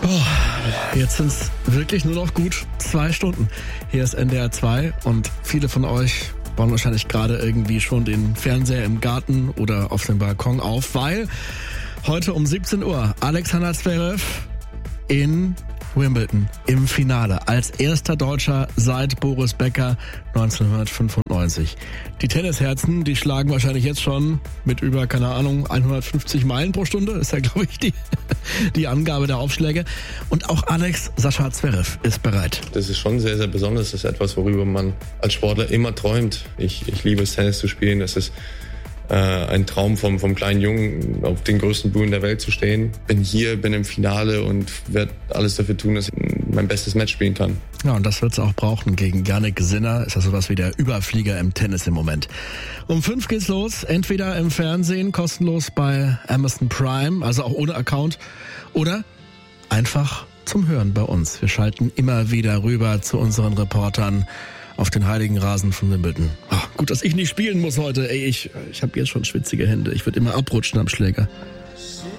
Boah, jetzt sind es wirklich nur noch gut 2 Stunden. Hier ist NDR 2 und viele von euch bauen wahrscheinlich gerade irgendwie schon den Fernseher im Garten oder auf dem Balkon auf, weil heute um 17 Uhr Alexander Zverev in Wimbledon im Finale als erster Deutscher seit Boris Becker 1995. Die Tennisherzen, die schlagen wahrscheinlich jetzt schon mit über, 150 Meilen pro Stunde, ist ja, glaube ich, die Angabe der Aufschläge. Und auch Sascha Zverev ist bereit. Das ist schon sehr, sehr besonders. Das ist etwas, worüber man als Sportler immer träumt. Ich liebe es, Tennis zu spielen. Das ist ein Traum vom kleinen Jungen, auf den größten Bühnen der Welt zu stehen. Bin hier, bin im Finale und werde alles dafür tun, dass ich mein bestes Match spielen kann. Ja, und das wird es auch brauchen. Gegen Jannik Sinner ist das sowas wie der Überflieger im Tennis im Moment. Um 5 geht's los, entweder im Fernsehen, kostenlos bei Amazon Prime, also auch ohne Account, oder einfach zum Hören bei uns. Wir schalten immer wieder rüber zu unseren Reportern auf den heiligen Rasen von Wimbledon. Ach, gut, dass ich nicht spielen muss heute. Ey, ich habe jetzt schon schwitzige Hände. Ich würde immer abrutschen am Schläger.